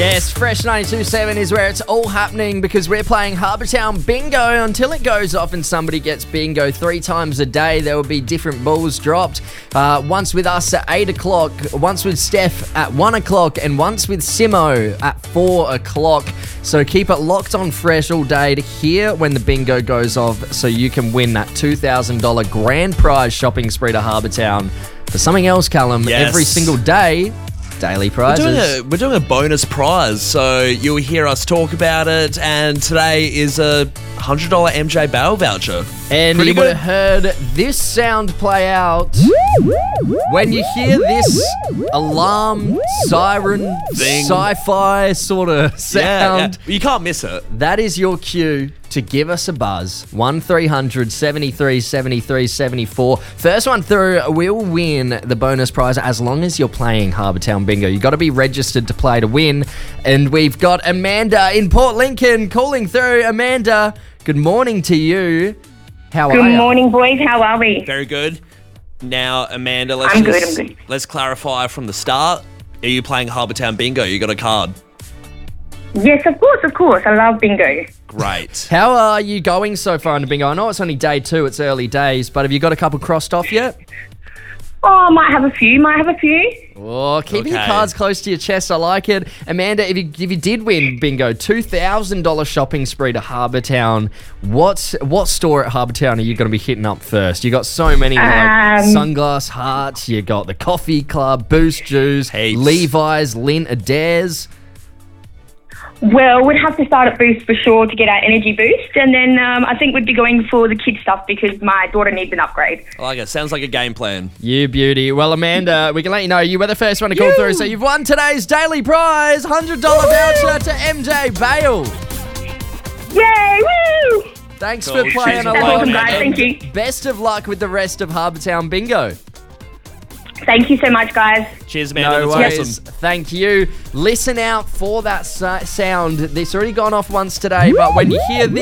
Yes, Fresh 92.7 is where it's all happening because we're playing Harbour Town Bingo until it goes off and somebody gets bingo 3 times a day. There will be different balls dropped. Once with us at 8 o'clock, once with Steph at 1 o'clock, and once with Simo at 4 o'clock. So keep it locked on Fresh all day to hear when the bingo goes off so you can win that $2,000 grand prize shopping spree to Harbour Town. For something else, Callum, every single day, daily prizes. We're doing a bonus prize, so you'll hear us talk about it, and today is a $100 MJ Bail voucher. And you would have heard this sound play out. When you hear this alarm, siren, Thing. sci-fi sort of sound, You can't miss it. that is your cue to give us a buzz. 1300 73 73 74. First one through will win the bonus prize as long as you're playing Harbour Town Bingo. You got to be registered to play to win. And we've got Amanda in Port Lincoln calling through. Amanda, good morning to you. How are you? Good morning, boys. How are we? Very good. Now, Amanda, I'm good. Let's clarify from the start. Are you playing Harbour Town Bingo? You got a card? Yes, of course. I love bingo. Great. How are you going so far in the bingo? I know it's only day 2, it's early days, but have you got a couple crossed off yet? Oh, might have a few. Oh, keeping your Okay. cards close to your chest, I like it. Amanda, if you did win bingo, $2,000 shopping spree to Harbour Town, what store at Harbour Town are you going to be hitting up first? You got so many, like Sunglass Hearts, you got the Coffee Club, Boost Juice, Heaps. Levi's, Lint, Adair's. Well, we'd have to start at Boost for sure to get our energy boost, and then I think we'd be going for the kids stuff because my daughter needs an upgrade. I like it. Sounds like a game plan. You beauty. Well, Amanda, we can let you know you were the first one to call through, so you've won today's daily prize, $100 voucher to MJ Bail. Yay! Woo! Thanks Cool. for playing Cheers, along. That's awesome, guys. and Thank you. Best of luck with the rest of Harbour Town Bingo. Thank you so much, guys. Cheers, Amanda. No That's worries. awesome. Thank you. Listen out for that sound. It's already gone off once today, but when you hear this,